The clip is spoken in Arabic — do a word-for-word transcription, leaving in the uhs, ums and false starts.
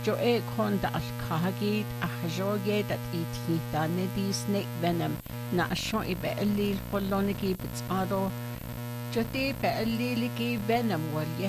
Jo e kon da al-kahagid ahajoge dat itita nedi snake venom na ashon ibe اللي البولونيكي بتصادو جتي بقلي لكي venom واللي